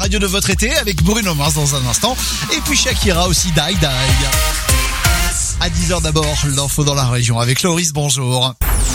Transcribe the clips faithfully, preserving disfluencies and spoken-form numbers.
radio de votre été avec Bruno Mars dans un instant. Et puis Shakira aussi, Die Die. À dix heures d'abord, l'info dans la région avec Loris, bonjour.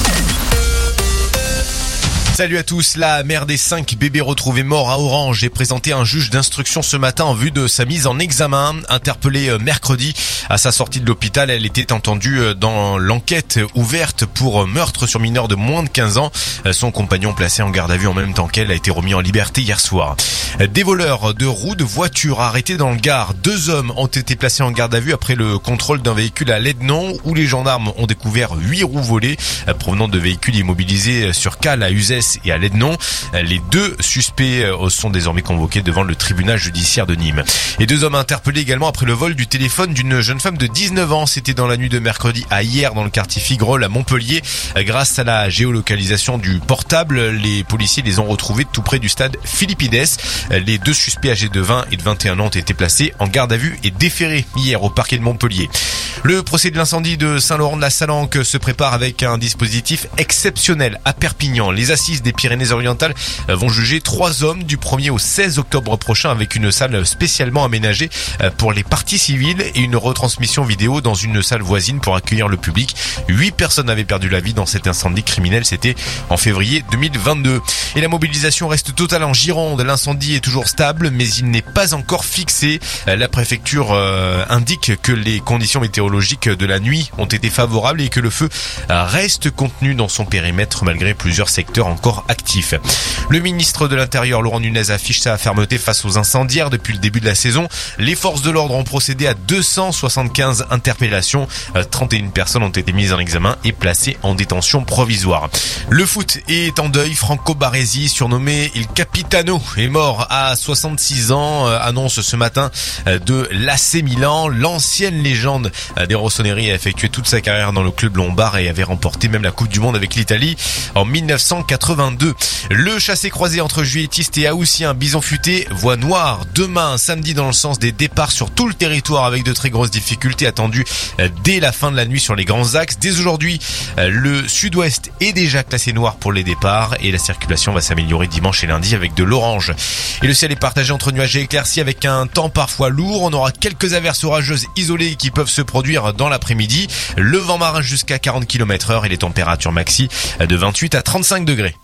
Salut à tous, la mère des cinq bébés retrouvés morts à Orange est présentée à un juge d'instruction ce matin en vue de sa mise en examen. Interpellée mercredi à sa sortie de l'hôpital, elle était entendue dans l'enquête ouverte pour meurtre sur mineur de moins de quinze ans. Son compagnon placé en garde à vue en même temps qu'elle a été remis en liberté hier soir. Des voleurs de roues de voitures arrêtés dans le Gard. Deux hommes ont été placés en garde à vue après le contrôle d'un véhicule à Lednon où les gendarmes ont découvert huit roues volées provenant de véhicules immobilisés sur cale à Uzès et à Lednon. Les deux suspects sont désormais convoqués devant le tribunal judiciaire de Nîmes. Et deux hommes interpellés également après le vol du téléphone d'une jeune femme de dix-neuf ans. C'était dans la nuit de mercredi à hier dans le quartier Figrol à Montpellier. Grâce à la géolocalisation du portable, les policiers les ont retrouvés tout près du stade Philippides. Les deux suspects âgés de vingt et de vingt et un ans ont été placés en garde à vue et déférés hier au parquet de Montpellier. Le procès de l'incendie de Saint-Laurent-de-la-Salanque se prépare avec un dispositif exceptionnel à Perpignan. Les assises des Pyrénées-Orientales vont juger trois hommes du premier au seize octobre prochain avec une salle spécialement aménagée pour les parties civiles et une retransmission vidéo dans une salle voisine pour accueillir le public. Huit personnes avaient perdu la vie dans cet incendie criminel, c'était en février deux mille vingt-deux. Et la mobilisation reste totale en Gironde. L'incendie est toujours stable, mais il n'est pas encore fixé. La préfecture euh, indique que les conditions météorologiques de la nuit ont été favorables et que le feu reste contenu dans son périmètre malgré plusieurs secteurs encore actifs. Le ministre de l'Intérieur, Laurent Nunez, affiche sa fermeté face aux incendiaires depuis le début de la saison. Les forces de l'ordre ont procédé à deux cent soixante-quinze interpellations. trente et une personnes ont été mises en examen et placées en détention provisoire. Le foot est en deuil. Franco Baresi, surnommé Il Capitano, est mort à soixante-six ans, annonce ce matin de l'A C Milan. L'ancienne légende des Rossoneri a effectué toute sa carrière dans le club lombard et avait remporté même la Coupe du Monde avec l'Italie en mille neuf cent quatre-vingt-deux. Le chassé-croisé entre juilletistes et haussiens, Bison Futé, voie noire demain, samedi, dans le sens des départs sur tout le territoire avec de très grosses difficultés attendues dès la fin de la nuit sur les grands axes. Dès aujourd'hui, le sud-ouest est déjà classé noir pour les départs et la circulation va s'améliorer dimanche et lundi avec de l'orange. Et le ciel est partagé entre nuages et éclaircies avec un temps parfois lourd. On aura quelques averses orageuses isolées qui peuvent se produire dans l'après-midi. Le vent marin jusqu'à quarante kilomètres heure et les températures maxi de vingt-huit à trente-cinq degrés.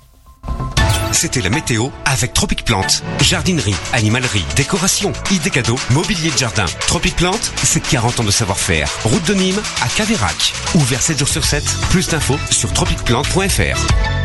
C'était la météo avec Tropic Plante. Jardinerie, animalerie, décoration, idées cadeaux, mobilier de jardin. Tropic Plante, c'est quarante ans de savoir-faire. Route de Nîmes à Caveyrac. Ouvert sept jours sur sept. Plus d'infos sur tropic plante point f r.